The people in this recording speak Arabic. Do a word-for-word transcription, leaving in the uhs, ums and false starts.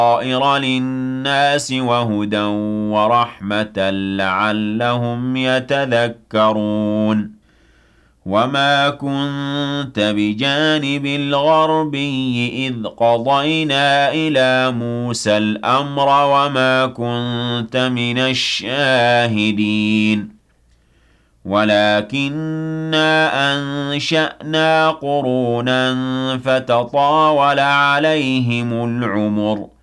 بصائر للناس وهدى ورحمة لعلهم يتذكرون وما كنت بجانب الغربي إذ قضينا إلى موسى الأمر وما كنت من الشاهدين ولكننا أنشأنا قرونا فتطاول عليهم العمر